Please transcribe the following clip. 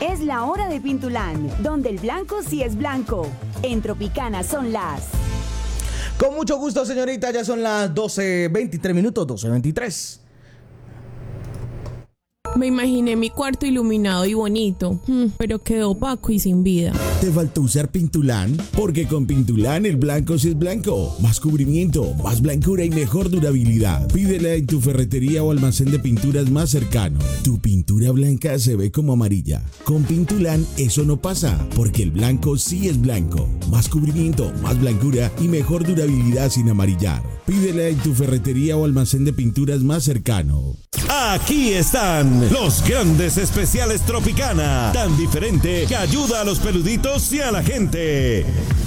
Es la hora de Pintulán, donde el blanco sí es blanco. En Tropicana son las... Con mucho gusto, señorita, ya son las 12:23 minutos, 12:23. Me imaginé mi cuarto iluminado y bonito, pero quedó opaco y sin vida. ¿Te faltó usar Pintulán? Porque con Pintulán el blanco sí es blanco. Más cubrimiento, más blancura y mejor durabilidad. Pídela en tu ferretería o almacén de pinturas más cercano. Tu pintura blanca se ve como amarilla. Con Pintulán eso no pasa, porque el blanco sí es blanco. Más cubrimiento, más blancura y mejor durabilidad sin amarillar. Pídela en tu ferretería o almacén de pinturas más cercano. Aquí están los grandes especiales Tropicana, tan diferente que ayuda a los peluditos y a la gente.